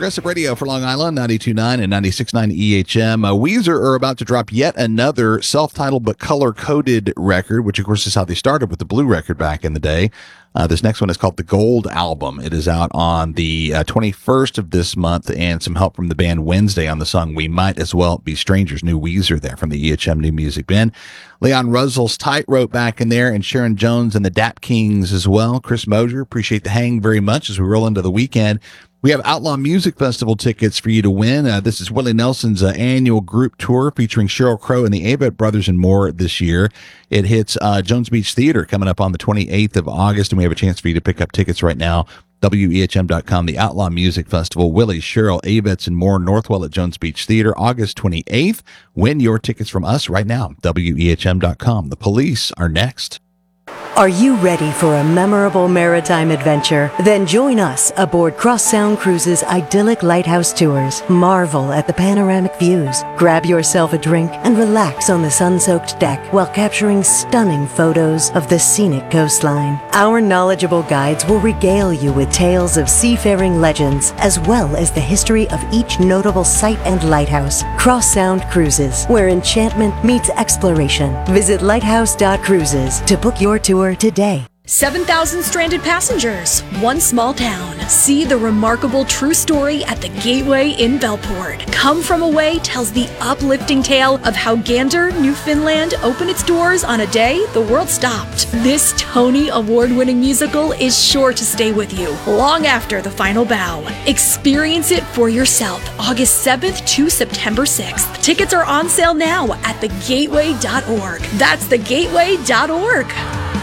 Progressive Radio for Long Island, 92.9 and 96.9 EHM. Weezer are about to drop yet another self-titled but color-coded record, which of course is how they started with the blue record back in the day. This next one is called The Gold Album. It is out on the 21st of this month, and some help from the band Wednesday on the song We Might As Well Be Strangers. New Weezer there from the EHM New Music Bin. Leon Russell's Tightrope back in there, and Sharon Jones and the Dap Kings as well. Chris Mosier, appreciate the hang very much as we roll into the weekend. We have Outlaw Music Festival tickets for you to win. This is Willie Nelson's annual group tour featuring Sheryl Crow and the Avett Brothers and more this year. It hits Jones Beach Theater coming up on the 28th of August, and we have a chance for you to pick up tickets right now. WEHM.com, the Outlaw Music Festival, Willie, Sheryl, Avett, and more, Northwell at Jones Beach Theater, August 28th. Win your tickets from us right now, WEHM.com. The Police are next. Are you ready for a memorable maritime adventure? Then join us aboard Cross Sound Cruises' idyllic lighthouse tours. Marvel at the panoramic views. Grab yourself a drink and relax on the sun-soaked deck while capturing stunning photos of the scenic coastline. Our knowledgeable guides will regale you with tales of seafaring legends, as well as the history of each notable site and lighthouse. Cross Sound Cruises, where enchantment meets exploration. Visit lighthouse.cruises to book your tour today. 7,000 stranded passengers, one small town. See the remarkable true story at the Gateway in Bellport. Come From Away tells the uplifting tale of how Gander, Newfoundland opened its doors on a day the world stopped. This Tony Award-winning musical is sure to stay with you long after the final bow. Experience it for yourself August 7th to September 6th. Tickets are on sale now at thegateway.org. That's thegateway.org.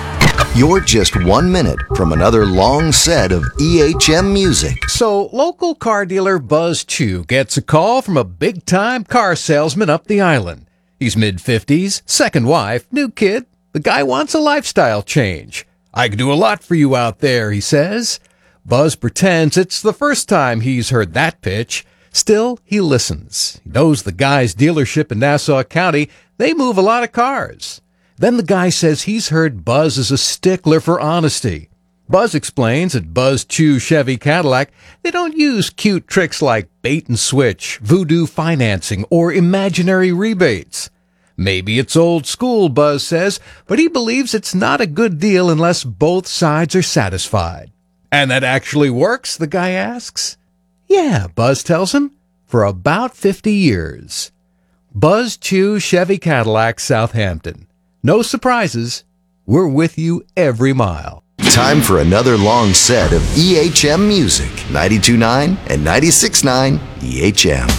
You're just 1 minute from another long set of EHM music. So, local car dealer Buzz Chu gets a call from a big-time car salesman up the island. He's mid-50s, second wife, new kid. The guy wants a lifestyle change. "I can do a lot for you out there," he says. Buzz pretends it's the first time he's heard that pitch. Still, he listens. He knows the guy's dealership in Nassau County. They move a lot of cars. Then the guy says he's heard Buzz is a stickler for honesty. Buzz explains at Buzz Chu Chevy Cadillac, they don't use cute tricks like bait and switch, voodoo financing, or imaginary rebates. Maybe it's old school, Buzz says, but he believes it's not a good deal unless both sides are satisfied. "And that actually works?" the guy asks. "Yeah," Buzz tells him, "for about 50 years. Buzz Chu Chevy Cadillac, Southampton. No surprises. We're with you every mile. Time for another long set of EHM music. 92.9 and 96.9 EHM.